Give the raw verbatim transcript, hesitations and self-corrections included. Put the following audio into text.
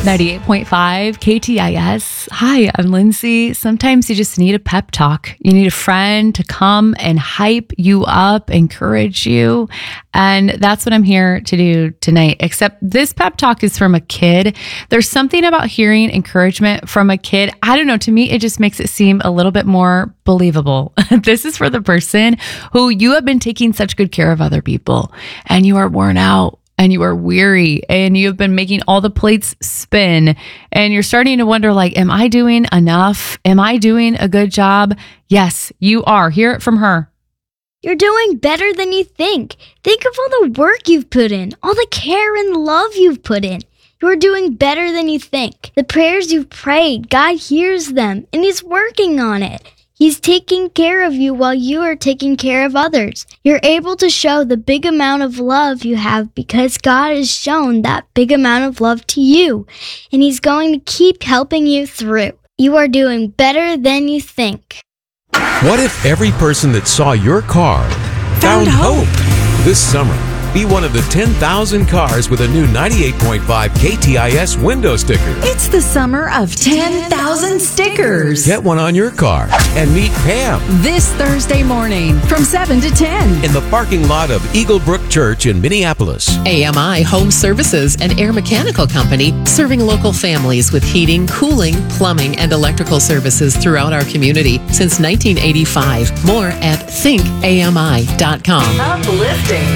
ninety-eight point five K T I S. Hi, I'm Lindsay. Sometimes you just need a pep talk. You need a friend to come and hype you up, encourage you. And that's what I'm here to do tonight. Except this pep talk is from a kid. There's something about hearing encouragement from a kid. I don't know. To me, it just makes it seem a little bit more believable. This is for the person who you have been taking such good care of other people and you are worn out. And you are weary and you've been making all the plates spin and you're starting to wonder, like, am I doing enough? Am I doing a good job? Yes, you are. Hear it from her. You're doing better than you think. Think of all the work you've put in, all the care and love you've put in. You're doing better than you think. The prayers you've prayed, God hears them and He's working on it. He's taking care of you while you are taking care of others. You're able to show the big amount of love you have because God has shown that big amount of love to you, and He's going to keep helping you through. You are doing better than you think. What if every person that saw your car found, found hope? hope? This summer, be one of the ten thousand cars with a new ninety-eight point five K T I S window sticker. It's the summer of ten thousand stickers. Get one on your car and meet Pam this Thursday morning from seven to ten in the parking lot of Eagle Brook Church in Minneapolis. A M I Home Services and Air Mechanical Company, serving local families with heating, cooling, plumbing, and electrical services throughout our community since nineteen eighty-five. More at think A M I dot com. Uplifting.